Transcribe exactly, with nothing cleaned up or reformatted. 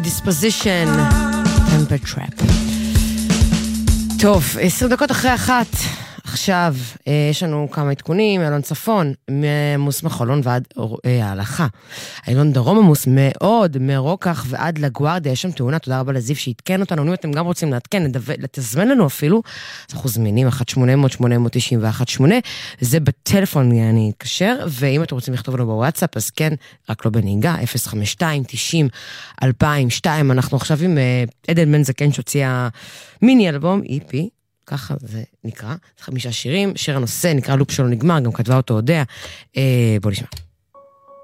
Disposition, Temper Trap. טוב, עשרים דקות אחרי אחת, עכשיו יש לנו כמה עדכונים, אלון צפון, עמוס מחולון ועד ההלכה. אלון דרום עמוס מאוד, מרוקח ועד לגוארדיה, יש שם תאונה, תודה רבה לזיו שהתקן אותנו, אם אתם גם רוצים להתקן, לתזמן לנו אפילו, אז אנחנו זמינים אחת שמונה אפס אפס שמונה תשע אחת שמונה, זה בטלפון אני אתקשר, ואם אתם רוצים לכתוב לנו בוואטסאפ, אז כן, רק לא בנהיגה, אפס חמש שתיים תשעים אלפיים ושתיים, אנחנו עכשיו עם עדן בן זקן שהוציאה מיני אלבום, אי פי, ככה זה נקרא, חמישה שירים, שיר הנושא נקרא לופ שלא נגמר, גם כתבה אותו יודע, אה, בוא נשמע.